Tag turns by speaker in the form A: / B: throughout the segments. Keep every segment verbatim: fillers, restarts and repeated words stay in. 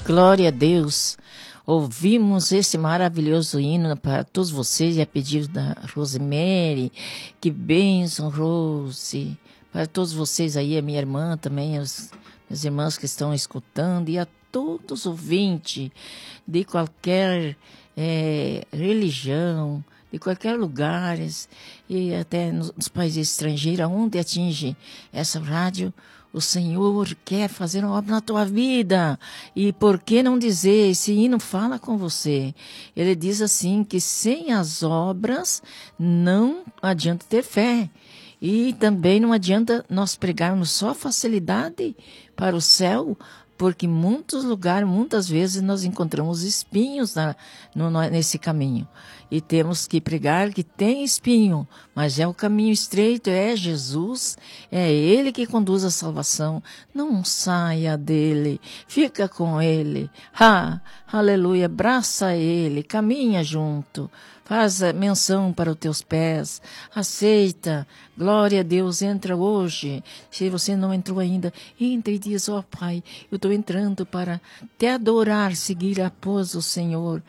A: Glória a Deus. Ouvimos esse maravilhoso hino para todos vocês, e a pedido da Rosemary. Que bênção, Rose. Para todos vocês aí, a minha irmã também, as minhas irmãs que estão escutando, e a todos os ouvintes de qualquer é, religião, de qualquer lugar, e até nos países estrangeiros, onde atinge essa rádio. O Senhor quer fazer uma obra na tua vida. E por que não dizer? Esse hino fala com você. Ele diz assim, que sem as obras não adianta ter fé. E também não adianta nós pregarmos só facilidade para o céu, porque em muitos lugares, muitas vezes, nós encontramos espinhos na, no, nesse caminho. E temos que pregar que tem espinho, mas é o caminho estreito, é Jesus, é Ele que conduz a salvação. Não saia dele, fica com Ele. Ha, aleluia, abraça Ele, caminha junto. Faz a menção para os teus pés, aceita, glória a Deus, entra hoje. Se você não entrou ainda, entre e diz, ó oh, Pai, eu estou entrando para te adorar, seguir após o Senhor.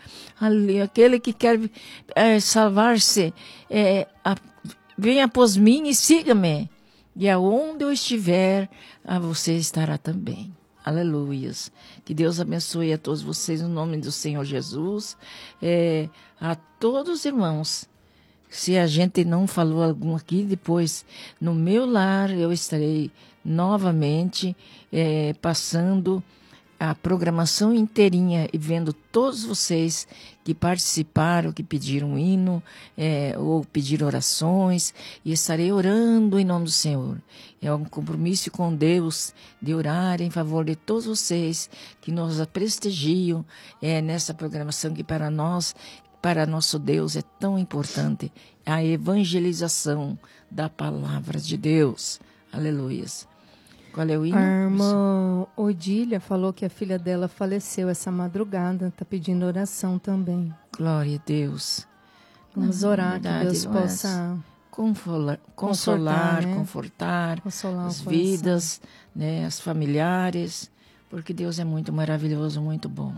A: Aquele que quer é, salvar-se, é, a, venha após mim e siga-me. E aonde eu estiver, a você estará também. Aleluias. Que Deus abençoe a todos vocês no nome do Senhor Jesus. É, a todos os irmãos. Se a gente não falou algum aqui, depois no meu lar eu estarei novamente é, passando a programação inteirinha e vendo todos vocês que participaram, que pediram um hino, é, ou pediram orações, e estarei orando em nome do Senhor. É um compromisso com Deus de orar em favor de todos vocês que nos prestigiam é, nessa programação que para nós, para nosso Deus é tão importante, a evangelização da palavra de Deus. Aleluias. Qual é o hino?
B: A irmã Odília falou que a filha dela faleceu essa madrugada. Está pedindo oração também.
A: Glória a Deus.
B: Vamos
A: Na
B: orar
A: verdade,
B: que Deus possa
A: consolar, consolar,
B: confortar, né?
A: confortar
B: Consolar
A: as
B: o
A: vidas, né, as familiares, porque Deus é muito maravilhoso, muito bom.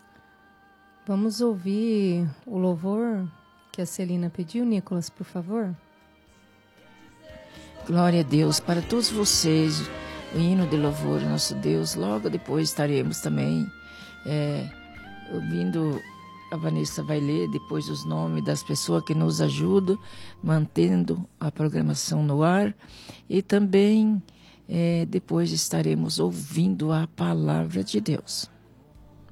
B: Vamos ouvir o louvor que a Celina pediu, Nicolas, por favor.
A: Glória a Deus para todos vocês. O hino de louvor, nosso Deus. Logo depois estaremos também é, ouvindo, a Vanessa vai ler depois os nomes das pessoas que nos ajudam, mantendo a programação no ar. E também é, depois estaremos ouvindo a palavra de Deus.